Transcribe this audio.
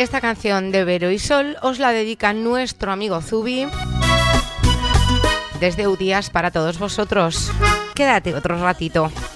Esta canción de Vero y Sol os la dedica nuestro amigo Zubi desde Utías para todos vosotros. Quédate otro ratito.